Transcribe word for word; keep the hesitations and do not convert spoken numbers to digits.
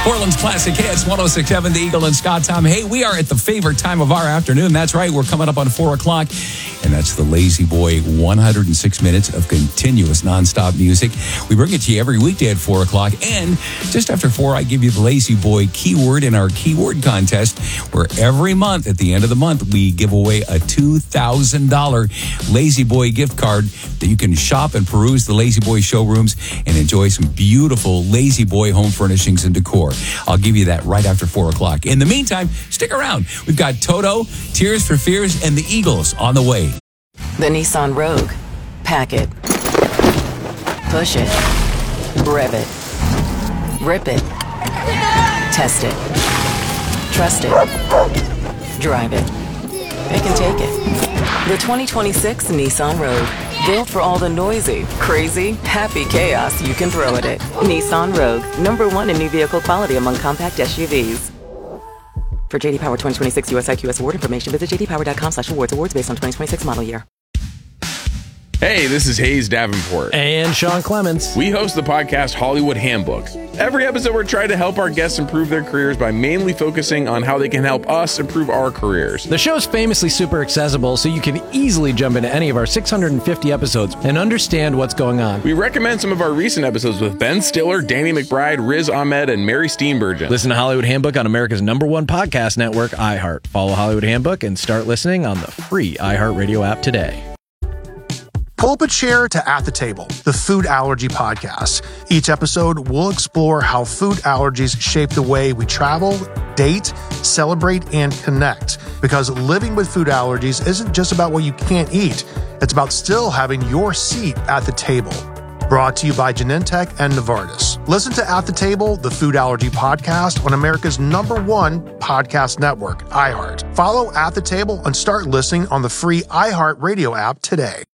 Portland's Classic Hits, one oh six point seven, The Eagle and Scott Tom. Hey, we are at the favorite time of our afternoon. That's right, we're coming up on four o'clock. And that's the Lazy Boy one hundred six minutes of continuous nonstop music. We bring it to you every weekday at four o'clock. And just after four, I give you the Lazy Boy keyword in our keyword contest, where every month, at the end of the month, we give away a two thousand dollars Lazy Boy gift card that you can shop and peruse the Lazy Boy showrooms and enjoy some beautiful Lazy Boy home furnishings and decor. I'll give you that right after four o'clock. In the meantime, stick around. We've got Toto, Tears for Fears, and the Eagles on the way. The Nissan Rogue. Pack it. Push it. Rev it. Rip it. Test it. Trust it. Drive it. Pick and take it. The twenty twenty-six Nissan Rogue. Built for all the noisy, crazy, happy chaos you can throw at it. Nissan Rogue. Number one in new vehicle quality among compact S U Vs. For J D Power twenty twenty-six U S I Q S award information, visit j d power dot com slash awards. Awards based on twenty twenty-six model year. Hey, this is Hayes Davenport. And Sean Clements. We host the podcast Hollywood Handbook. Every episode, we're trying to help our guests improve their careers by mainly focusing on how they can help us improve our careers. The show's famously super accessible, so you can easily jump into any of our six hundred fifty episodes and understand what's going on. We recommend some of our recent episodes with Ben Stiller, Danny McBride, Riz Ahmed, and Mary Steenburgen. Listen to Hollywood Handbook on America's number one podcast network, iHeart. Follow Hollywood Handbook and start listening on the free iHeartRadio app today. Pull up a chair to At the Table, the food allergy podcast. Each episode, we'll explore how food allergies shape the way we travel, date, celebrate, and connect. Because living with food allergies isn't just about what you can't eat. It's about still having your seat at the table. Brought to you by Genentech and Novartis. Listen to At the Table, the food allergy podcast on America's number one podcast network, iHeart. Follow At the Table and start listening on the free iHeartRadio app today.